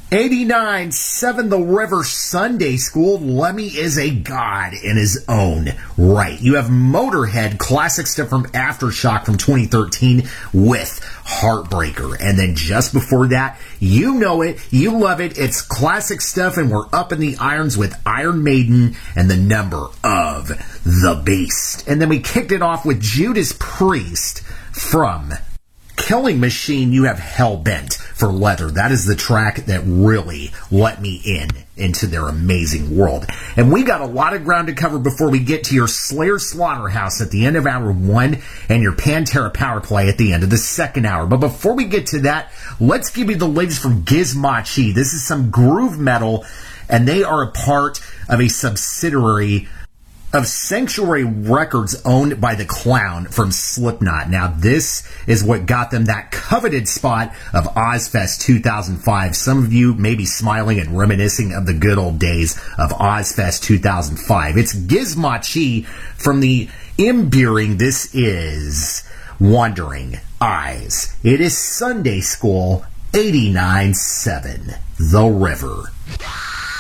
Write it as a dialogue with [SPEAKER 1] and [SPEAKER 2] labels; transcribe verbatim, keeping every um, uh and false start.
[SPEAKER 1] eighty-nine seven The River Sunday School. Lemmy is a god in his own right. You have Motorhead, classic stuff from Aftershock from twenty thirteen with Heartbreaker. And then just before that, you know it, you love it, it's classic stuff, and we're up in the irons with Iron Maiden and the Number of the Beast. And then we kicked it off with Judas Priest from Killing Machine. You have Hellbent for Leather. That is the track that really let me in into their amazing world. And we got a lot of ground to cover before we get to your Slayer Slaughterhouse at the end of hour one and your Pantera Power Play at the end of the second hour. But before we get to that, let's give you the latest from Gizmachi. This is some groove metal, and they are a part of a subsidiary of Sanctuary Records owned by the Clown from Slipknot. Now, this is what got them that coveted spot of Ozfest two thousand five. Some of you may be smiling and reminiscing of the good old days of Ozfest two thousand five. It's Gizmachi from the Imburing. This is Wandering Eyes. It is Sunday School eighty-nine seven The River.